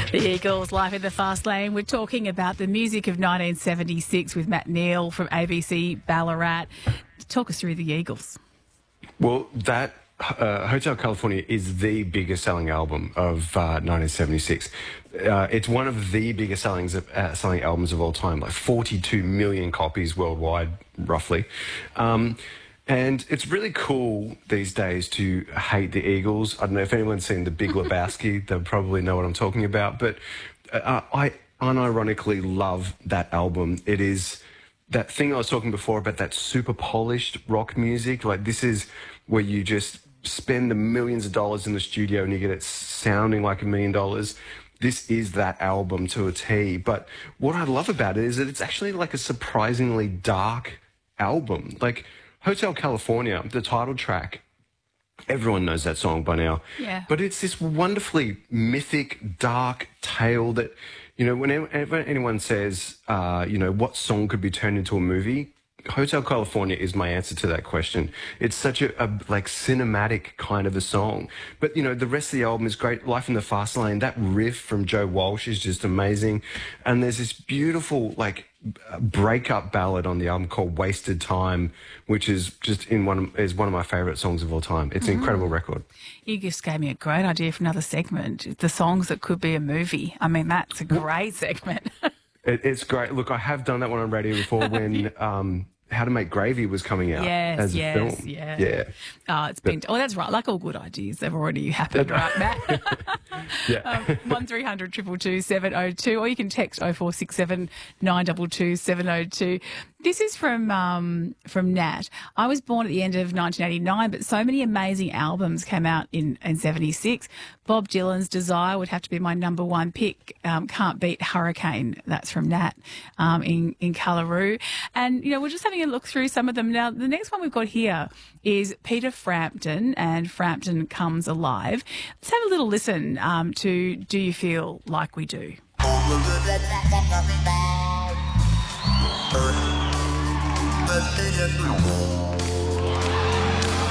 The Eagles, Life in the Fast Lane. We're talking about the music of 1976 with Matt Neal from ABC Ballarat. Talk us through the Eagles. Well, that Hotel California is the biggest selling album of 1976. It's one of the biggest selling albums of all time, like 42 million copies worldwide, roughly. And it's really cool these days to hate the Eagles. I don't know if anyone's seen The Big Lebowski. They'll probably know what I'm talking about. But I unironically love that album. It is that thing I was talking before about that super polished rock music. Like, this is where you just spend the millions of dollars in the studio and you get it sounding like $1 million. This is that album to a T. But what I love about it is that it's actually like a surprisingly dark album. Like, Hotel California, the title track, everyone knows that song by now. Yeah. But it's this wonderfully mythic, dark tale that, you know, whenever anyone says, you know, what song could be turned into a movie, Hotel California is my answer to that question. It's such a like cinematic kind of a song. But, you know, the rest of the album is great. Life in the Fast Lane, that riff from Joe Walsh is just amazing. And there's this beautiful, like, breakup ballad on the album called Wasted Time, which is just one of my favourite songs of all time. It's an incredible record. You just gave me a great idea for another segment, the songs that could be a movie. I mean, that's a great segment. It's great. Look, I have done that one on radio before when How to Make Gravy was coming out as a film. Yeah. It's been... Oh, that's right. Like all good ideas, they've already happened, right, Matt? Yeah. 1300 222 702, or you can text 0467 922 702. This is from Nat. I was born at the end of 1989, but so many amazing albums came out in 76. Bob Dylan's Desire would have to be my number one pick. Can't Beat Hurricane. That's from Nat in Cullaroo. And, you know, we're just having a look through some of them. Now, the next one we've got here is Peter Frampton and Frampton Comes Alive. Let's have a little listen to Do You Feel Like We Do?